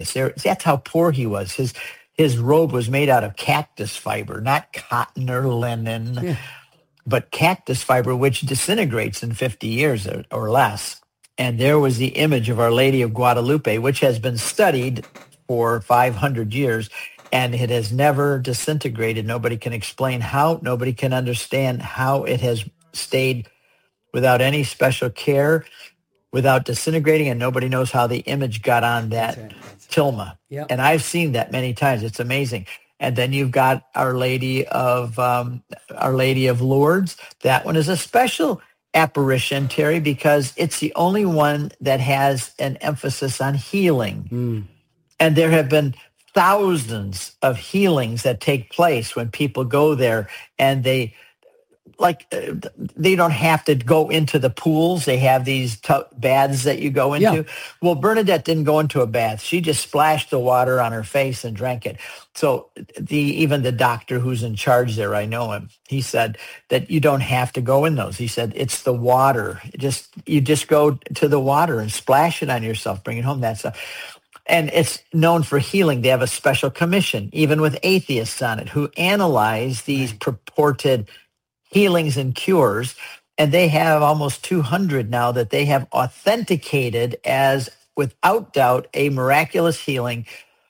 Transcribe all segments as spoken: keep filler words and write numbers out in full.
garments. There, that's how poor he was. His his robe was made out of cactus fiber, not cotton or linen, Yeah. but cactus fiber, which disintegrates in fifty years or, or less. And there was the image of Our Lady of Guadalupe, which has been studied for five hundred years, and it has never disintegrated. Nobody can explain how. Nobody can understand how it has stayed without any special care, without disintegrating, and nobody knows how the image got on that That's it. That's it. tilma. Yep. And I've seen that many times. It's amazing. And then you've got Our Lady of um, Our Lady of Lourdes. That one is a special apparition, Terry, because it's the only one that has an emphasis on healing. Mm. And there have been thousands of healings that take place when people go there, and they like uh, they don't have to go into the pools. They have these t- baths that you go into. Yeah. Well, Bernadette didn't go into a bath. She just splashed the water on her face and drank it. So the even the doctor who's in charge there, I know him, he said that you don't have to go in those. He said it's the water. Just you just go to the water and splash it on yourself, bring it home. That's a, and it's known for healing. They have a special commission, even with atheists on it, who analyze these purported healings and cures, and they have almost two hundred now that they have authenticated as, without doubt, a miraculous healing.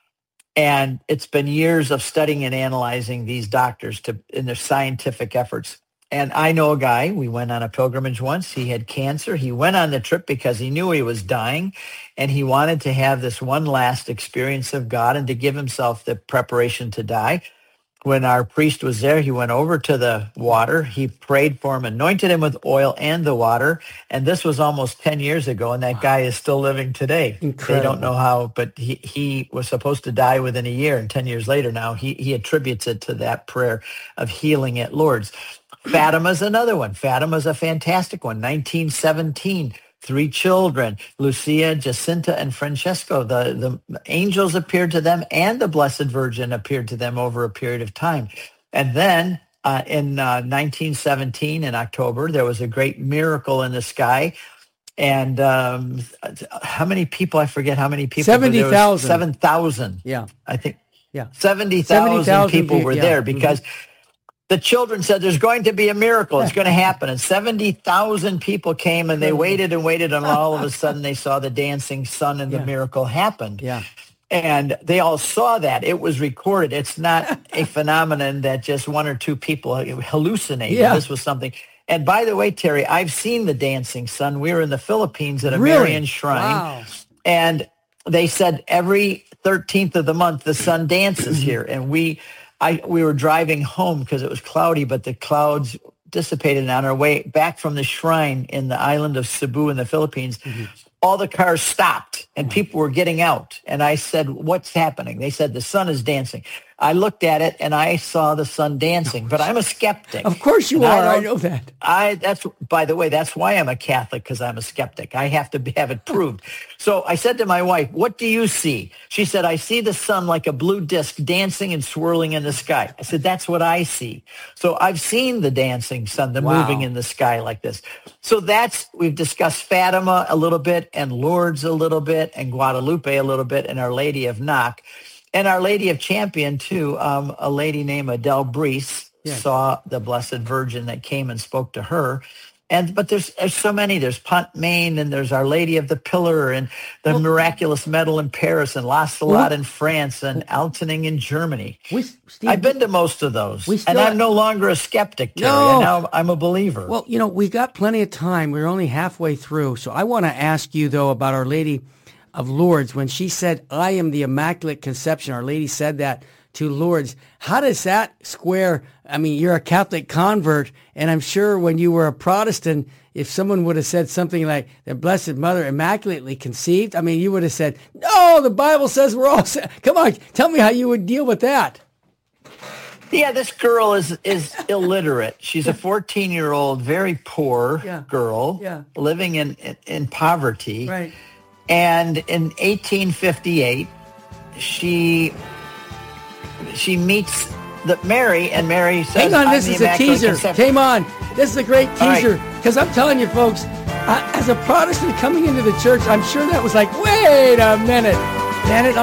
And it's been years of studying and analyzing these doctors to in their scientific efforts. And I know a guy, we went on a pilgrimage once. He had cancer. He went on the trip because he knew he was dying, and he wanted to have this one last experience of God and to give himself the preparation to die. When our priest was there, he went over to the water. He prayed for him, anointed him with oil and the water. And this was almost ten years ago, and that wow. guy is still living today. Incredible. They don't know how, but he, he was supposed to die within a year, and ten years later now, he, he attributes it to that prayer of healing at Lourdes. Fatima's another one. Fatima's a fantastic one. nineteen seventeen. Three children, Lucia, Jacinta, and Francesco. The, the angels appeared to them, and the Blessed Virgin appeared to them over a period of time. And then uh, in uh, nineteen seventeen, in October, there was a great miracle in the sky. And um, how many people, I forget how many people. seventy thousand. seven thousand. Yeah. I think yeah. seventy thousand people were yeah. there because mm-hmm. the children said there's going to be a miracle. It's going to happen. And seventy thousand people came, and they waited and waited, and all of a sudden they saw the dancing sun, and the yeah. miracle happened. Yeah. And they all saw that. It was recorded. It's not a phenomenon that just one or two people hallucinate. Yeah. This was something. And by the way, Terry, I've seen the dancing sun. We were in the Philippines at a really? Marian shrine. Wow. And they said every thirteenth of the month, the sun dances here. And we... I, we were driving home because it was cloudy, but the clouds dissipated. And on our way back from the shrine in the island of Cebu in the Philippines, mm-hmm. all the cars stopped and people were getting out. And I said, what's happening? They said, the sun is dancing. I looked at it and I saw the sun dancing, but I'm a skeptic. Of course you and are. I, I know that. I that's by the way, that's why I'm a Catholic, because I'm a skeptic. I have to have it proved. So I said to my wife, what do you see? She said, I see the sun like a blue disc dancing and swirling in the sky. I said, that's what I see. So I've seen the dancing sun, the wow. moving in the sky like this. So that's, we've discussed Fatima a little bit, and Lourdes a little bit, and Guadalupe a little bit, and Our Lady of Knock. And Our Lady of Champion, too, um, a lady named Adele Brees yeah. saw the Blessed Virgin that came and spoke to her. And But there's, there's so many. There's Pont Maine, and there's Our Lady of the Pillar, and the well, Miraculous Medal in Paris, and La Salette well, in France, and Altening in Germany. We, Steve, I've been to most of those. Still, and I'm no longer a skeptic, Terry. No. Now I'm a believer. Well, you know, we've got plenty of time. We're only halfway through. So I want to ask you, though, about Our Lady of Lourdes. When she said, I am the Immaculate Conception, Our Lady said that to Lourdes. How does that square? I mean, you're a Catholic convert, and I'm sure when you were a Protestant, if someone would have said something like the Blessed Mother immaculately conceived, I mean, you would have said, no, the Bible says we're all, sa-. Come on, tell me how you would deal with that. Yeah, this girl is is illiterate. She's a fourteen-year-old, very poor yeah. girl yeah. living in, in, in poverty. Right. And in eighteen fifty-eight, she she meets the Mary, and Mary says, hang on, this is a teaser. Came on. This is a great teaser. Because right. I'm telling you, folks, uh, as a Protestant coming into the church, I'm sure that was like, wait a minute. Janet,